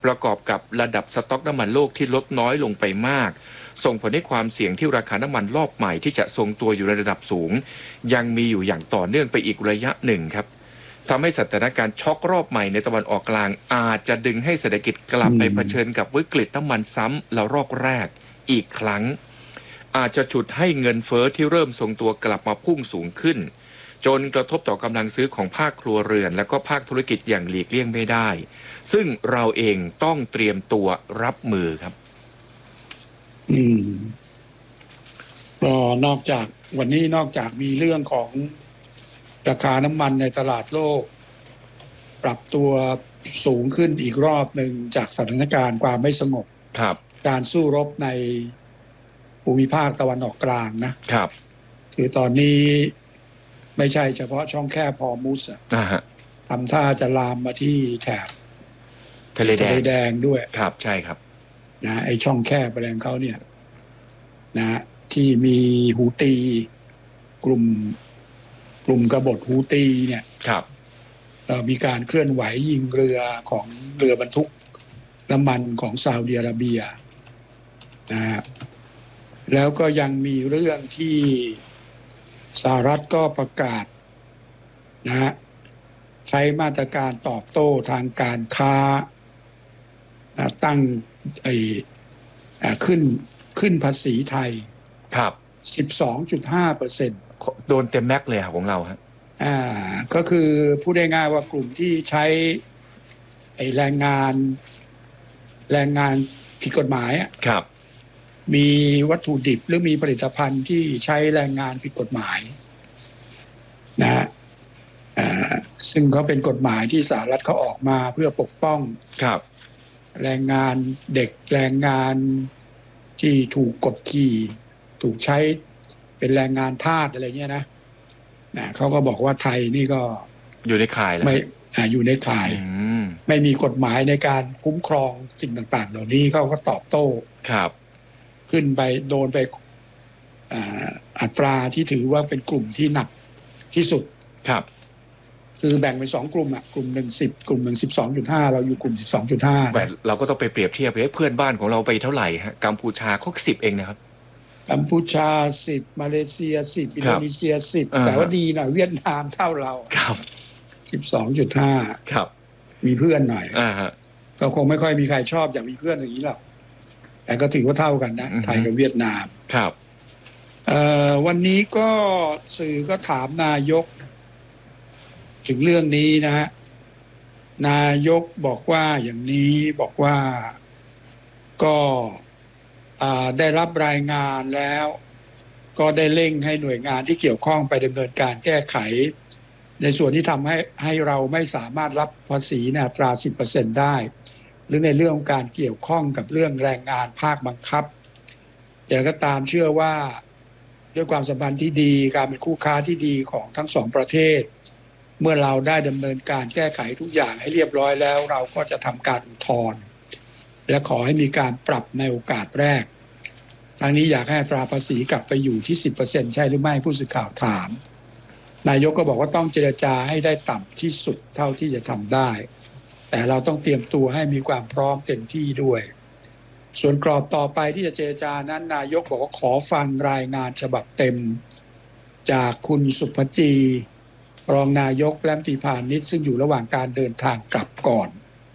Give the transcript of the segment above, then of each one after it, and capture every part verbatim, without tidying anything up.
ประกอบกับระดับสต็อกน้ำมันโลกที่ลดน้อยลงไปมากส่งผลให้ความเสี่ยงที่ราคาน้ำมันรอบใหม่ที่จะทรงตัวอยู่ในระดับสูงยังมีอยู่อย่างต่อเนื่องไปอีกระยะหนึ่งครับทำให้สถานการณ์ช็อกรอบใหม่ในตะวันออกกลางอาจจะดึงให้เศรษฐกิจกลับไปเผชิญกับวิกฤตน้ำมันซ้ำละลอกแรกอีกครั้งอาจจะฉุดให้เงินเฟ้อที่เริ่มทรงตัวกลับมาพุ่งสูงขึ้นจนกระทบต่อกำลังซื้อของภาคครัวเรือนและก็ภาคธุรกิจอย่างหลีกเลี่ยงไม่ได้ซึ่งเราเองต้องเตรียมตัวรับมือครับอืมก็นอกจากวันนี้นอกจากมีเรื่องของราคาน้ำมันในตลาดโลกปรับตัวสูงขึ้นอีกรอบหนึ่งจากสถานการณ์ความไม่สงบครับการสู้รบในภูมิภาคตะวันออกกลางนะครับคือตอนนี้ไม่ใช่เฉพาะช่องแคบฮอร์มุสอ่ะทำท่าจะลามมาที่แถบทะเลแดงแดงด้วยครับใช่ครับนะไอช่องแคบแดงเขาเนี่ยนะที่มีฮูตีกลุ่มกลุ่มกบฏฮูตีเนี่ยครับมีการเคลื่อนไหวยิงเรือของเรือบรรทุกน้ำมันของซาอุดิอาระเบียนะฮะแล้วก็ยังมีเรื่องที่สหรัฐก็ประกาศนะฮะใช้มาตรการตอบโต้ทางการค้าตั้งไอ้ขึ้นขึ้นภาษีไทยครับสิบสองจุดห้าเปอร์เซ็นต์โดนเต็มแม็กเลยของเราฮะอ่าก็คือพูดง่ายๆว่ากลุ่มที่ใช้ไอ้แรงงานแรงงานผิดกฎหมายอ่ะครับมีวัตถุดิบหรือมีผลิตภัณฑ์ที่ใช้แรงงานผิดกฎหมายนะฮะอ่าซึ่งเขาเป็นกฎหมายที่สหรัฐเขาออกมาเพื่อปกป้องครับแรงงานเด็กแรงงานที่ถูกกดขี่ถูกใช้เป็นแรงงานทาสอะไรเงี้ยนะนะเขาก็บอกว่าไทยนี่ก็อยู่ในข่ายแล้วไม่อ่าอยู่ในข่ายไม่มีกฎหมายในการคุ้มครองสิ่งต่างๆเหล่านี้เขาก็ตอบโต้ครับขึ้นไปโดนไปอ่าอัตราที่ถือว่าเป็นกลุ่มที่หนักที่สุดครับคือแบ่งเป็นสองกลุ่มอ่ะกลุ่มหนึ่งสิบกลุ่มหนึ่งสิบสองจุดห้าเราอยู่กลุ่มสิบสองจุดห้าแต่เราก็ต้องไปเปรียบเทียบให้เพื่อนบ้านของเราไปเท่าไหร่ฮะกัมพูชาเขาสิบเองนะครับกัมพูชาสิบมาเลเซียสิบอินโดนีเซียสิบแต่ว่าดีหน่อยเวียดนามเท่าเราครับสิบสองจุดห้าครับมีเพื่อนหน่อยอ่าฮะก็คงไม่ค่อยมีใครชอบอย่างมีเพื่อนอย่างนี้หรอกแต่ก็ถือว่าเท่ากันนะไทยกับเวียดนามครับเอ่อวันนี้ก็สื่อก็ถามนายกถึงเรื่องนี้นะฮะนายกบอกว่าอย่างนี้บอกว่าก็ได้รับรายงานแล้วก็ได้เร่งให้หน่วยงานที่เกี่ยวข้องไปดำเนินการแก้ไขในส่วนที่ทำให้ให้เราไม่สามารถรับภาษีในอัตรา สิบเปอร์เซ็นต์ ได้หรือในเรื่องของการเกี่ยวข้องกับเรื่องแรงงานภาคบังคับอย่างก็ตามเชื่อว่าด้วยความสัมพันธ์ที่ดีการเป็นคู่ค้าที่ดีของทั้งสองประเทศเมื่อเราได้ดำเนินการแก้ไขทุกอย่างให้เรียบร้อยแล้วเราก็จะทำการอุทธรณ์และขอให้มีการปรับในโอกาสแรกทางนี้อยากให้อัตราภาษีกลับไปอยู่ที่ สิบเปอร์เซ็นต์ ใช่หรือไม่ผู้สื่อข่าวถามนายกก็บอกว่าต้องเจรจาให้ได้ต่ำที่สุดเท่าที่จะทำได้แต่เราต้องเตรียมตัวให้มีความพร้อมเต็มที่ด้วยส่วนกรอบต่อไปที่จะเจรจานั้นนายกบอกว่าขอฟังรายงานฉบับเต็มจากคุณสุภจีรองนายกรัฐมนตรีพาณิชย์ซึ่งอยู่ระหว่างการเดินทางกลับก่อน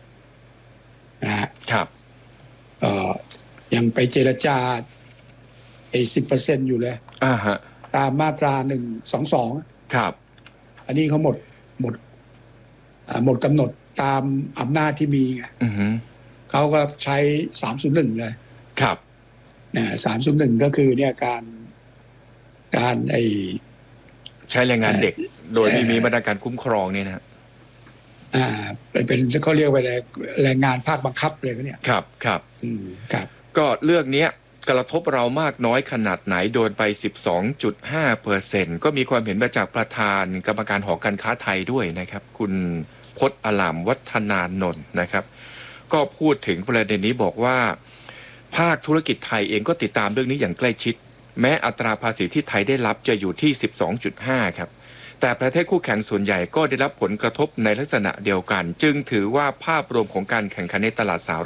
นะครับเอ่อยังไปเจรจาไอ้ สิบเปอร์เซ็นต์ อยู่เลยอ่าฮะตามมาตราหนึ่งสองสองครับอันนี้เขาหมดหมดอ่าหมดกำหนดตามอำนาจที่มีไงอือฮึเขาก็ใช้สามศูนย์หนึ่งเลยครับเนี่ยสามศูนย์หนึ่งก็คือเนี่ยการการไอ้ใช้แรงงานเด็กโดยไม่มีมาตรการคุ้มครองเนี่ยนะอ่าเป็นเขาเรียกว่าแรงงานภาคบังคับเลยก็เนี่ยครับครับอืมครับก็เรื่องนี้กระทบเรามากน้อยขนาดไหนโดนไป สิบสองจุดห้าเปอร์เซ็นต์ ก็มีความเห็นมาจากประธานกรรมการหอการค้าไทยด้วยนะครับคุณพจน์อลามวัฒนานนท์นะครับก็พูดถึงประเด็นนี้บอกว่าภาคธุรกิจไทยเองก็ติดตามเรื่องนี้อย่างใกล้ชิดแม้อัตราภาษีที่ไทยได้รับจะอยู่ที่ สิบสองจุดห้า ครับแต่ประเทศคู่แข่งส่วนใหญ่ก็ได้รับผลกระทบในลักษณะเดียวกัน จึงถือว่าภาพรวมของการแข่งขันในตลาดสห